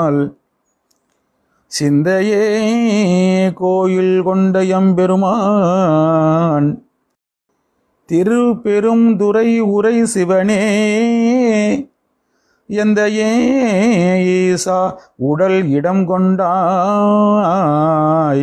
கொண்டால் சிந்தையே கோயில் கொண்ட எம்பெருமான் திருப்பெருந்துறை உரை சிவனே எந்த ஈசா உடல் இடம் கொண்டாய்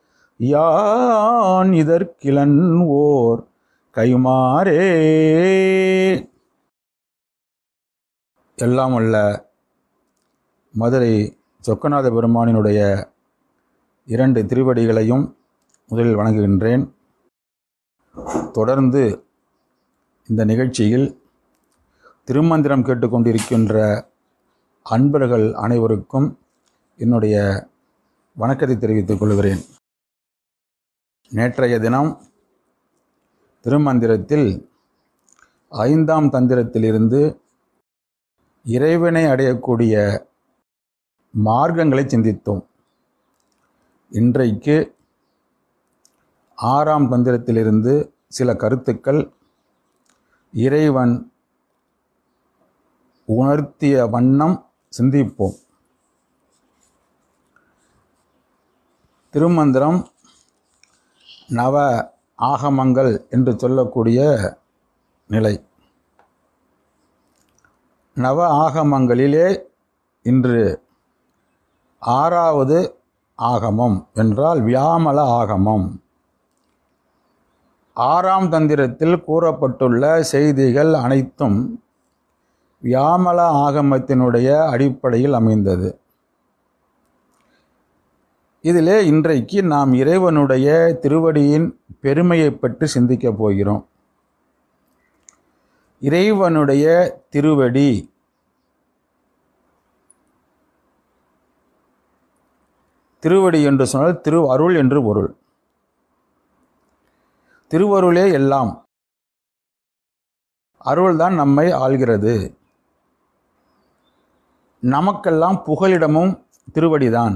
யான் இதற்கிலன் ஓர் கைமாறே. எல்லாம் அல்ல மதுரை சொக்கநாத பெருமானினுடைய 2 திருவடிகளையும் முதலில் வணங்குகின்றேன். தொடர்ந்து இந்த நிகழ்ச்சியில் திருமந்திரம் கேட்டுக்கொண்டிருக்கின்ற அன்பர்கள் அனைவருக்கும் என்னுடைய வணக்கத்தை தெரிவித்துக் கொள்கிறேன். நேற்றைய தினம் திருமந்திரத்தில் 5ஆம் தந்திரத்திலிருந்து இறைவனை அடையக்கூடிய மார்க்கங்களை சிந்தித்தோம். இன்றைக்கு 6ஆம் தந்திரத்திலிருந்து சில கருத்துக்கள் இறைவன் உணர்த்திய வண்ணம் சிந்திப்போம். திருமந்திரம் நவ ஆகமங்கள் என்று சொல்லக்கூடிய நிலை. நவ ஆகமங்களிலே இன்று 6வது ஆகமம் என்றால் வியாமல ஆகமம். 6ஆம் தந்திரத்தில் கூறப்பட்டுள்ள செய்திகள் அனைத்தும் வியாமல ஆகமத்தினுடைய அடிப்படையில் அமைந்தது. இதிலே இன்றைக்கு நாம் இறைவனுடைய திருவடியின் பெருமையை பற்றி சிந்திக்கப் போகிறோம். இறைவனுடைய திருவடி திருவடி என்று சொன்னால் திரு அருள் என்று பொருள். திருவருளே எல்லாம். அருள்தான் நம்மை ஆள்கிறது. நமக்கெல்லாம் புகலிடமும் திருவடிதான்.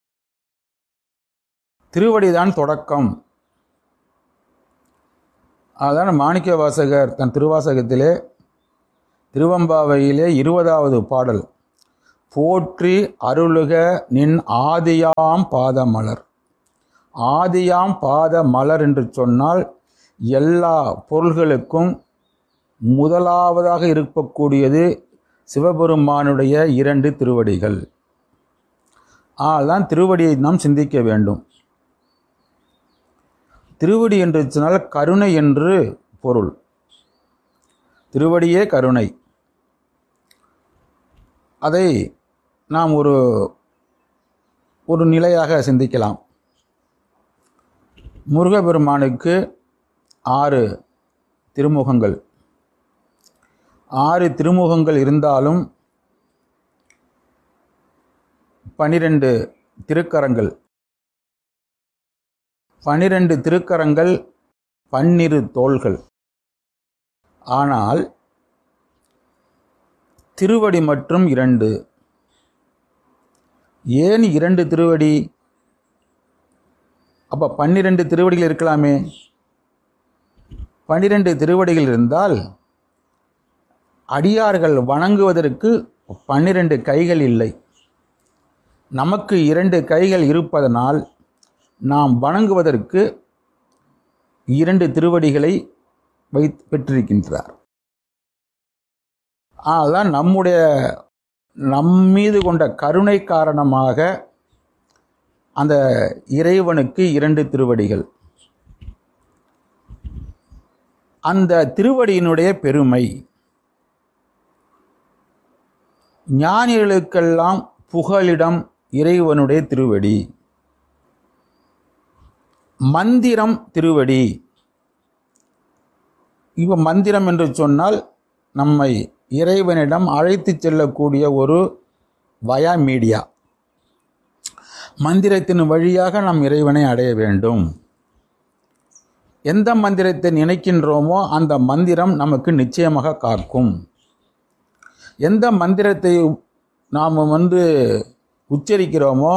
திருவடிதான் தொடக்கம். அதான் மாணிக்க வாசகர் தன் திருவாசகத்திலே திருவம்பாவையிலே 20வது பாடல், போற்றி அருளுக நின் ஆதியாம் பாதமலர். ஆதியாம் பாத மலர் என்று சொன்னால் எல்லா பொருள்களுக்கும் முதலாவதாக இருக்கக்கூடியது சிவபெருமானுடைய 2 திருவடிகள். அதுதான் திருவடியை நாம் சிந்திக்க வேண்டும். திருவடி என்று சொன்னால் கருணை என்று பொருள். திருவடியே கருணை. அதை நாம் ஒரு நிலையாக சிந்திக்கலாம். முருகப்பெருமானுக்கு 6 திருமுகங்கள். 6 திருமுகங்கள் இருந்தாலும் 12 திருக்கரங்கள். 12 திருக்கரங்கள் 12 தோள்கள். ஆனால் திருவடி மற்றும் 2. ஏன் 2 திருவடி? அப்போ 12 திருவடிகள் இருக்கலாமே. 12 திருவடிகள் இருந்தால் அடியார்கள் வணங்குவதற்கு 12 கைகள் இல்லை. நமக்கு 2 கைகள் இருப்பதனால் நாம் வணங்குவதற்கு 2 திருவடிகளை பெற்றிருக்கின்றார். அதுதான் நம்மீது கொண்ட கருணை காரணமாக அந்த இறைவனுக்கு 2 திருவடிகள். அந்த திருவடியினுடைய பெருமை ஞானிகளுக்கெல்லாம் புகலிடம் இறைவனுடைய திருவடி. மந்திரம் திருவடி. இப்போ மந்திரம் என்று சொன்னால் நம்மை இறைவனிடம் அழைத்து செல்லக்கூடிய ஒரு வயா மீடியா. மந்திரத்தின் வழியாக நாம் இறைவனை அடைய வேண்டும். எந்த மந்திரத்தை நினைக்கின்றோமோ அந்த மந்திரம் நமக்கு நிச்சயமாக காக்கும். எந்த மந்திரத்தை நாம் உச்சரிக்கிறோமோ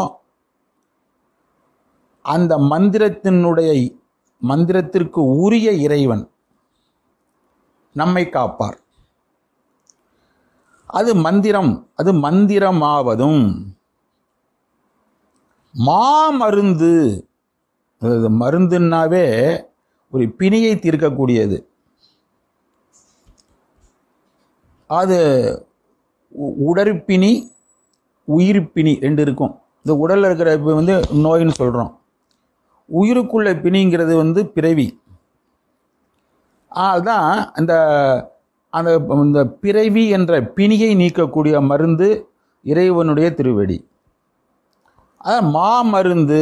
அந்த மந்திரத்திற்கு உரிய இறைவன் நம்மை காப்பார். அது மந்திரம். அது மந்திரமாவதும் மாமருந்து, அதாவது மருந்துன்னாவே ஒரு பிணியை தீர்க்கக்கூடியது. அது உடற்பிணி, உயிர்ப்பிணி ரெண்டு இருக்கும். இந்த உடலில் இருக்கிற வந்து நோயின்னு சொல்கிறோம். உயிருக்குள்ள பிணிங்கிறது வந்து பிறவி. அதுதான் அந்த அந்த இந்த பிறவி என்ற பிணியை நீக்கக்கூடிய மருந்து இறைவனுடைய திருவடி. அதான் மாமருந்து.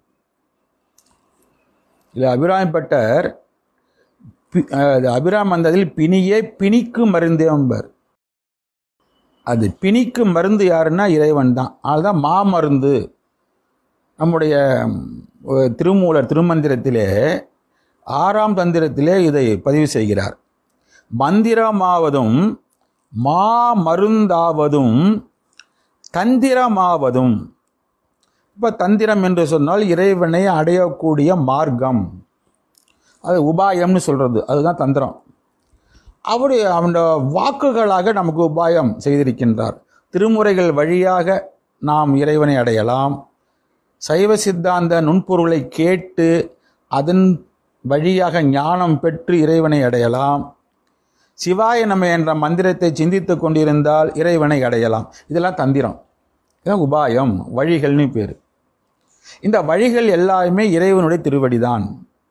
இல்லை, அபிராமிப்பட்டர் அபிராம் அந்ததில் பிணியே பிணிக்கு மருந்தே என்பர். அது பிணிக்கு மருந்து யாருன்னா இறைவன் தான். அதுதான் மாமருந்து. நம்முடைய திருமூலர் திருமந்திரத்திலே 6ஆம் தந்திரத்திலே இதை பதிவு செய்கிறார். மந்திரமாவதும் மாமருந்தாவதும் தந்திரமாவதும். இப்போ தந்திரம் என்று சொன்னால் இறைவனை அடையக்கூடிய மார்க்கம், அது உபாயம்னு சொல்கிறது, அதுதான் தந்திரம். அவன் வாக்குகளாக நமக்கு உபாயம் செய்திருக்கின்றார். திருமுறைகள் வழியாக நாம் இறைவனை அடையலாம். சைவ சித்தாந்த நுண்பொருளை கேட்டு அதன் வழியாக ஞானம் பெற்று இறைவனை அடையலாம். சிவாய நம என்ற மந்திரத்தை சிந்தித்து கொண்டிருந்தால் இறைவனை அடையலாம். இதெல்லாம் தந்திரம், இதான் உபாயம், வழிகள்னு பேர். இந்த வழிகள் எல்லாமே இறைவனுடைய திருவடிதான்.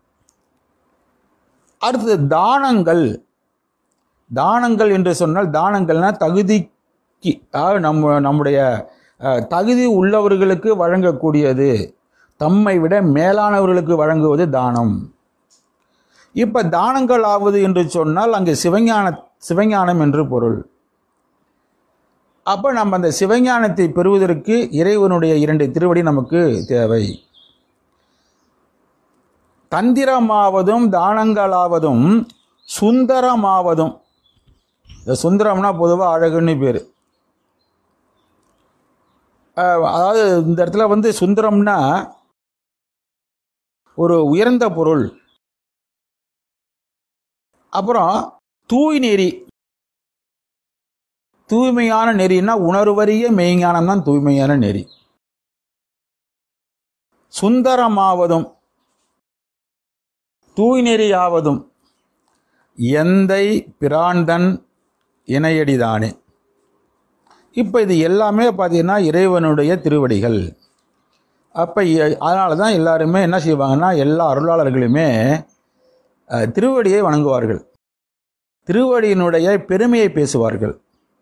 அடுத்தது தானங்கள். தானங்கள் என்று சொன்னால், தானங்கள்னா தகுதிக்கு, நம்முடைய தகுதி உள்ளவர்களுக்கு வழங்கக்கூடியது, தம்மை விட மேலானவர்களுக்கு வழங்குவது தானம். இப்போ தானங்கள் ஆவது என்று சொன்னால் அங்கே சிவஞானம் என்று பொருள். அப்போ நம்ம அந்த சிவஞானத்தை பெறுவதற்கு இறைவனுடைய 2 திருவடி நமக்கு தேவை. தந்திரமாவதும் தானங்களாவதும் சுந்தரமாவதும். இந்த சுந்தரம்னா பொதுவாக அழகுன்னு பேர். அதாவது இந்த இடத்துல வந்து சுந்தரம்னா ஒரு உயர்ந்த பொருள். அப்புறம் தூய் நெறி. தூய்மையான நெறின்னா உணர்வறிய மெய்ஞானம் தான் தூய்மையான நெறி. சுந்தரமாவதும் தூய் நெறியாவதும் எந்தை பிரான்தன் இணையடிதானே. இப்போ இது எல்லாமே பார்த்தீங்கன்னா இறைவனுடைய திருவடிகள். அப்போ அதனால தான் எல்லாருமே என்ன செய்வாங்கன்னா, எல்லா அருளாளர்களுமே திருவடியை வணங்குவார்கள், திருவடியினுடைய பெருமையை பேசுவார்கள்.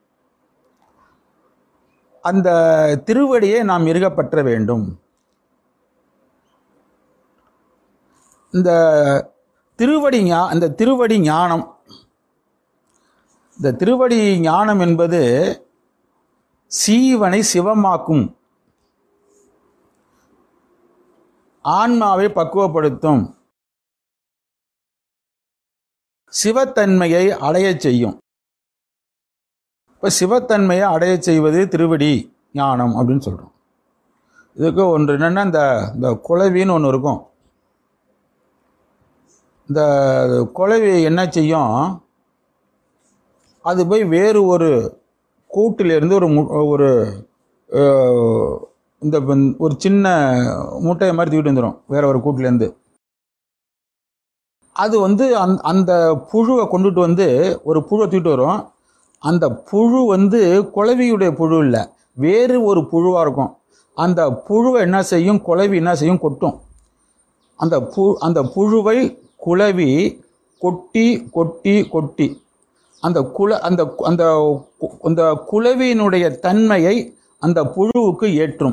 அந்த திருவடியை நாம் இறுகப்பற்ற வேண்டும். இந்த திருவடி ஞானம், இந்த திருவடி ஞானம் என்பது சீவனை சிவமாக்கும், ஆன்மாவை பக்குவப்படுத்தும், சிவத்தன்மையை அடையச் செய்யும். இப்போ சிவத்தன்மையை அடைய செய்வது திருவடி ஞானம் அப்படின்னு சொல்கிறோம். இதுக்கு ஒன்று என்னென்னா, இந்த குளவின்னு ஒன்று இருக்கும். இந்த குளவி என்ன செய்யும், அது போய் வேறு ஒரு கூட்டிலிருந்து ஒரு இந்த ஒரு சின்ன மூட்டையை மாதிரி தூக்கிட்டு வந்துடும் வேற ஒரு கூட்டிலேருந்து. அது வந்து அந்த புழுவை கொண்டுட்டு வந்து ஒரு புழுவை தூக்கிட்டு வரும். அந்த புழு வந்து குளவியுடைய புழு இல்லை, வேறு ஒரு புழுவாக இருக்கும். அந்த புழுவை என்ன செய்யும், குளவி என்ன செய்யும், கொட்டும். அந்த புழுவை குளவி கொட்டி கொட்டி கொட்டி அந்த அந்த குளவியினுடைய தன்மையை அந்த புழுவுக்கு ஏற்றும்.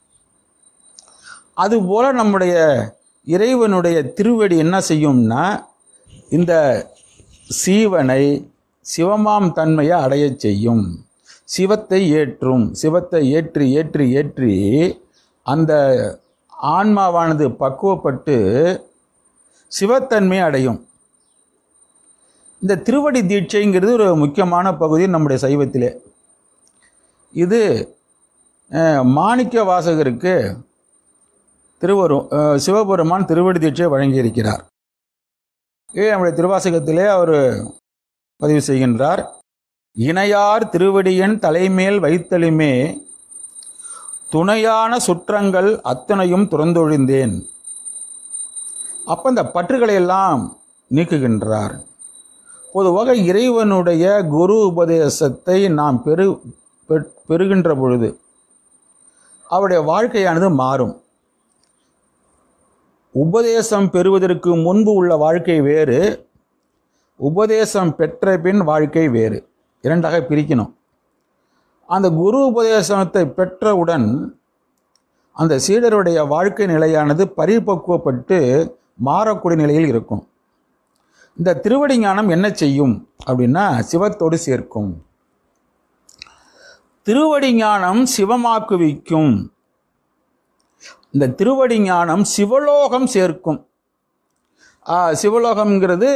அதுபோல நம்முடைய இறைவனுடைய திருவடி என்ன செய்யும்னா, இந்த சீவனை சிவமாம் தன்மையை அடைய செய்யும், சிவத்தை ஏற்றும். சிவத்தை ஏற்றி ஏற்றி ஏற்றி அந்த ஆன்மாவானது பக்குவப்பட்டு சிவத்தன்மை அடையும். இந்த திருவடி தீட்சைங்கிறது ஒரு முக்கியமான பகுதி நம்முடைய சைவத்திலே. இது மாணிக்க வாசகருக்கு சிவபெருமான் திருவடி தீட்சை வழங்கியிருக்கிறார். நம்முடைய திருவாசகத்திலே அவர் பதிவு செய்கின்றார். இணையார் திருவடியன் தலைமேல் வைத்தலுமே துணையான சுற்றங்கள் அத்தனையும் துறந்தொழிந்தேன். அப்போ இந்த பற்றுகளை எல்லாம் நீக்குகின்றார். பொதுவாக இறைவனுடைய குரு உபதேசத்தை நாம் பெறுகின்ற பொழுது அவருடைய வாழ்க்கையானது மாறும். உபதேசம் பெறுவதற்கு முன்பு உள்ள வாழ்க்கை வேறு, உபதேசம் பெற்ற பின் வாழ்க்கை வேறு, இரண்டாக பிரிக்கணும். அந்த குரு உபதேசத்தை பெற்றவுடன் அந்த சீடருடைய வாழ்க்கை நிலையானது பரிபக்குவப்பட்டு மாறக்கூடிய நிலையில் இருக்கும். இந்த திருவடி ஞானம் என்ன செய்யும் அப்படின்னா சிவத்தோடு சேர்க்கும். திருவடி ஞானம் சிவமாக்குவிக்கும். இந்த திருவடி ஞானம் சிவலோகம் சேர்க்கும். சிவலோகம்ங்கிறது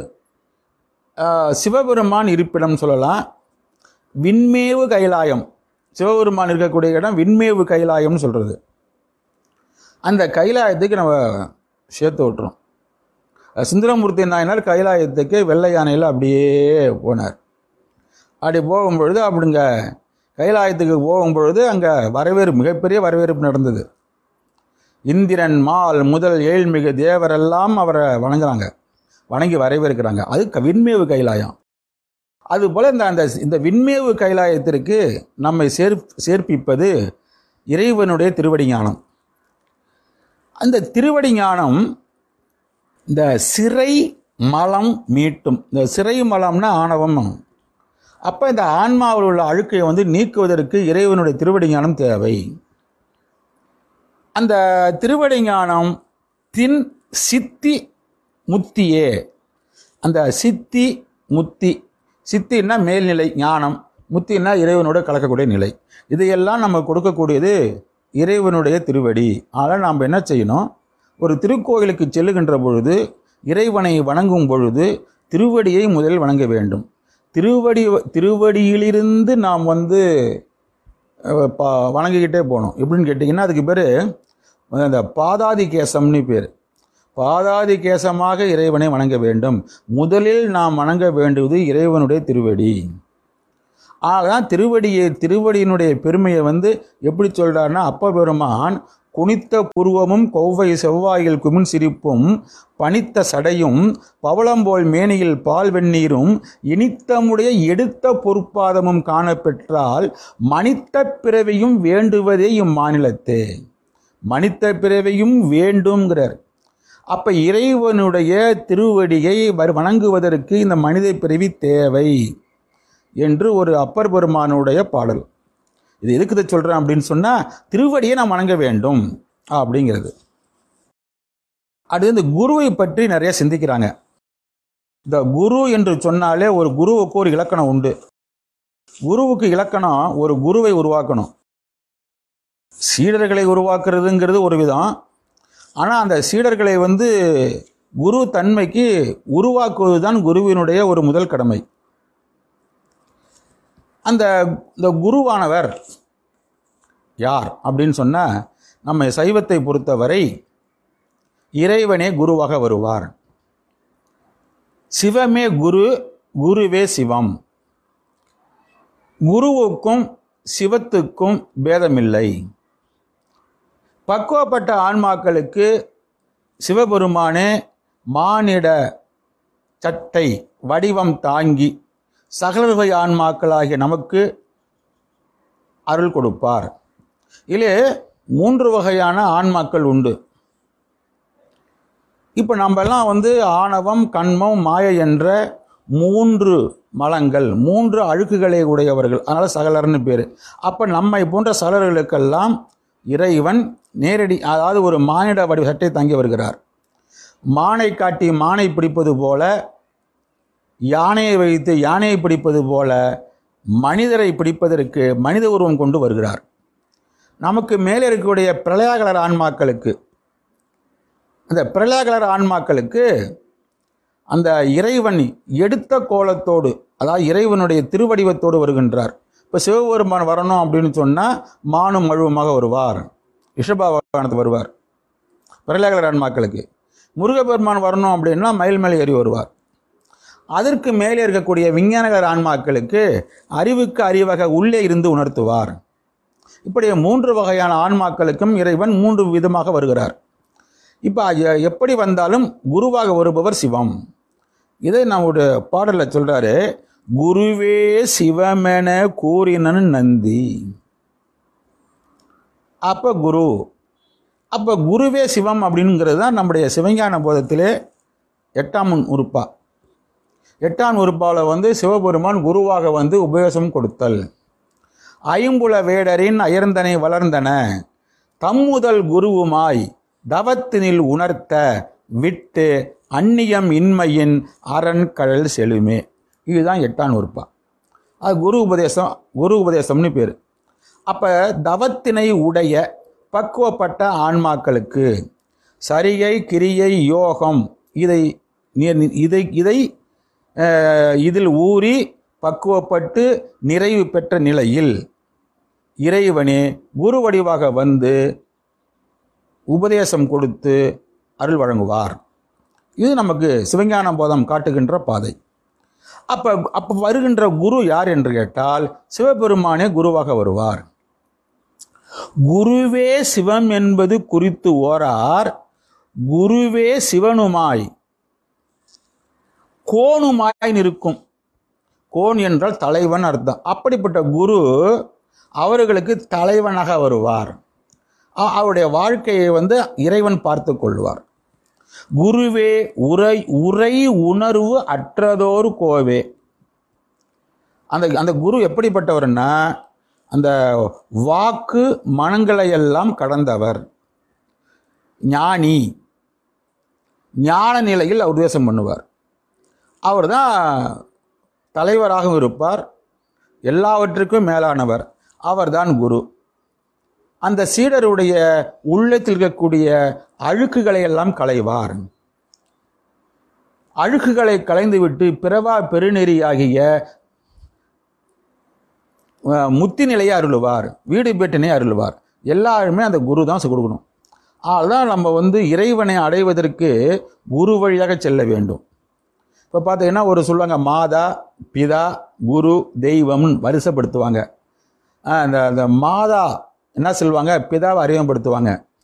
சிவபெருமான் இருப்பிடம் சொல்லலாம். விண்மேவு கைலாயம், சிவபெருமான் இருக்கக்கூடிய இடம் விண்மேவு கைலாயம்னு சொல்கிறது. அந்த கைலாயத்துக்கு நம்ம சேர்த்து விட்டுறோம். சுந்தரமூர்த்தி நாயனார் கைலாயத்துக்கு வெள்ளை யானையில் அப்படியே போனார். அப்படி போகும்பொழுது அப்படிங்க கைலாயத்துக்கு போகும்பொழுது அங்கே மிகப்பெரிய வரவேற்பு நடந்தது. இந்திரன் மால் முதல் ஏழ்மிகு தேவரெல்லாம் அவரை வணங்கி வரவேற்கிறாங்க. அது விண்மேவு கைலாயம். அதுபோல் இந்த விண்மேவு கைலாயத்திற்கு நம்மை சேர்ப்பிப்பது இறைவனுடைய திருவடி ஞானம். அந்த திருவடி ஞானம் இந்த சிறை மலம் மீட்டும். இந்த சிறை மலம்னா ஆணவம். அப்போ இந்த ஆன்மாவில் உள்ள அழுக்கை நீக்குவதற்கு இறைவனுடைய திருவடி ஞானம் தேவை. அந்த திருவடி ஞானம் சித்தி முத்தியே. அந்த சித்தி முத்தி, சித்தின்னா மேல்நிலை ஞானம், முத்தின்னா இறைவனோட கலக்கக்கூடிய நிலை. இதையெல்லாம் நம்ம கொடுக்கக்கூடியது இறைவனுடைய திருவடி. அதனால் நாம் என்ன செய்யணும், ஒரு திருக்கோயிலுக்கு செல்லுகின்ற பொழுது, இறைவனை வணங்கும் பொழுது திருவடியை முதலில் வணங்க வேண்டும். திருவடியிலிருந்து நாம் வணங்கிக்கிட்டே போகணும். எப்படின்னு கேட்டிங்கன்னா அதுக்கு பேர் அந்த பாதாதி கேசம்னு பேர். பாதாதி கேசமாக இறைவனை வணங்க வேண்டும். முதலில் நாம் வணங்க வேண்டுவது இறைவனுடைய திருவடி. ஆக திருவடியினுடைய பெருமையை எப்படி சொல்கிறார்னா, அப்ப பெருமான் குனித்த புருவமும் கொவ்வை செவ்வாயில் குமிழ் சிரிப்பும் பனித்த சடையும் பவளம்போல் மேனியில் பால் வெந்நீரும் இனித்தமுடைய எடுத்த பொற்பாதமும் காணப்பெற்றால் மனித்த பிறவையும் வேண்டுவதே இம்மாநிலத்தே. மனித்த பிறவையும் வேண்டும்ங்கிறார். அப்போ இறைவனுடைய திருவடியை வணங்குவதற்கு இந்த மனித பிறவி தேவை என்று ஒரு அப்பர் பெருமானுடைய பாடல். இது எதுக்கு சொல்கிறேன் அப்படின்னு சொன்னால், திருவடியை நாம் வணங்க வேண்டும் அப்படிங்கிறது. அது இந்த குருவை பற்றி நிறைய சிந்திக்கிறாங்க. இந்த குரு என்று சொன்னாலே ஒரு குருவுக்கு ஒரு இலக்கணம் உண்டு. குருவுக்கு இலக்கணம் ஒரு குருவை உருவாக்கணும். சீடர்களை உருவாக்குறதுங்கிறது ஒரு விதம். ஆனால் அந்த சீடர்களை குரு தன்மைக்கு உருவாக்குவது தான் குருவினுடைய ஒரு முதல் கடமை. இந்த குருவானவர் யார் அப்படின்னு சொன்னால், நம்ம சைவத்தை பொறுத்தவரை இறைவனே குருவாக வருவார். சிவமே குரு, குருவே சிவம். குருவுக்கும் சிவத்துக்கும் பேதமில்லை. பக்குவப்பட்ட ஆன்மாக்களுக்கு சிவபெருமானே மானிட சட்டை வடிவம் தாங்கி சகலவகை ஆன்மாக்களாகிய நமக்கு அருள் கொடுப்பார். இதிலே 3 வகையான ஆன்மாக்கள் உண்டு. இப்போ நம்மெல்லாம் ஆணவம், கண்மம், மாயை என்ற 3 மலங்கள், 3 அழுக்குகளை உடையவர்கள். அதனால் சகலர்னு பேர். அப்போ நம்மை போன்ற சகலர்களுக்கெல்லாம் இறைவன் நேரடி, அதாவது ஒரு மானிட வடிவ சட்டை தங்கி வருகிறார். மானை காட்டி மானை பிடிப்பது போல, யானையை வைத்து யானையை பிடிப்பது போல மனிதரை பிடிப்பதற்கு மனித உருவம் கொண்டு வருகிறார். நமக்கு மேலே இருக்கக்கூடிய பிரளயகலர் ஆன்மாக்களுக்கு, அந்த பிரளயகலர் ஆன்மாக்களுக்கு அந்த இறைவன் எடுத்த கோலத்தோடு, அதாவது இறைவனுடைய திருவடிவத்தோடு வருகின்றார். இப்போ சிவபெருமான் வரணும் அப்படின்னு சொன்னால் மானும் மழுவுமாக வருவார், ரிஷபாவாகனத்து வருவார் பிரளயகலர் ஆன்மாக்களுக்கு. முருகப்பெருமான் வரணும் அப்படின்னா மயில் மேலே ஏறி வருவார். அதற்கு மேலே இருக்கக்கூடிய விஞ்ஞானகர் ஆன்மாக்களுக்கு அறிவுக்கு அறிவாக உள்ளே இருந்து உணர்த்துவார். இப்படி 3 வகையான ஆன்மாக்களுக்கும் இறைவன் 3 விதமாக வருகிறார். இப்போ எப்படி வந்தாலும் குருவாக வருபவர் சிவம். இதை நம்முடைய பாடலில் சொல்றாரு, குருவே சிவமென கூறினன் நந்தி. அப்போ குருவே சிவம் அப்படிங்கிறது தான் நம்முடைய சிவஞான போதத்திலே 8ஆம் உறுப்பா. 8ஆம் உறுப்பாவில் சிவபெருமான் குருவாக உபதேசம் கொடுத்தல். ஐம்புல வேடரின் அயர்ந்தனை வளர்ந்தன தம்முதல் குருவுமாய் தவத்தினில் உணர்த்த விட்டு அந்நியம் இன்மையின் அரண் கடல் செலுமே. இதுதான் 8ஆம் உறுப்பா. அது குரு உபதேசம்னு பேர். அப்போ தவத்தினை உடைய பக்குவப்பட்ட ஆன்மாக்களுக்கு சரிகை கிரியை யோகம் இதில் ஊறி பக்குவப்பட்டு நிறைவு பெற்ற நிலையில் இறைவனே குரு வடிவாக உபதேசம் கொடுத்து அருள் வழங்குவார். இது நமக்கு சிவஞான போதம் காட்டுகின்ற பாதை. அப்போ வருகின்ற குரு யார் என்று கேட்டால் சிவபெருமானே குருவாக வருவார். குருவே சிவம் என்பது குறித்து ஓரார் குருவே சிவனுமாய் கோணுமாய் நிற்கும். கோன் என்றால் தலைவன் அர்த்தம். அப்படிப்பட்ட குரு அவர்களுக்கு தலைவனாக வருவார். அவருடைய வாழ்க்கையை இறைவன் பார்த்து கொள்வார். குருவே உரை உணர்வு அற்றதோர் கோவே. அந்த குரு எப்படிப்பட்டவர்னா அந்த வாக்கு மனங்களையெல்லாம் கடந்தவர், ஞானி, ஞான நிலையில் உபதேசம் பண்ணுவார். அவர் தான் தலைவராகவும் இருப்பார், எல்லாவற்றுக்கும் மேலானவர். அவர்தான் குரு. அந்த சீடருடைய உள்ளத்தில் இருக்கக்கூடிய அழுக்குகளை எல்லாம் களைவார். அழுக்குகளை களைந்துவிட்டு பிறவா பெருநெறியாகிய முத்தி நிலையை அருளுவார், வீடு பேட்டினை அருளுவார். எல்லாருமே அந்த குரு தான் கொடுக்கணும். அதுதான் நம்ம இறைவனை அடைவதற்கு குரு வழியாக செல்ல வேண்டும். இப்போ பார்த்தீங்கன்னா சொல்லுவாங்க மாதா பிதா குரு தெய்வம்னு வரிசைப்படுத்துவாங்க. அந்த மாதா என்ன சொல்லுவாங்க, பிதாவை அறிமுகப்படுத்துவாங்க.